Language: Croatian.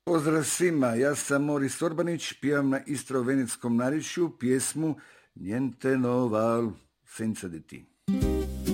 Pozdrav svima, ja sam Moris Orbanić, pivam na istro-venetskom narječju pjesmu Niente no val senza di ti.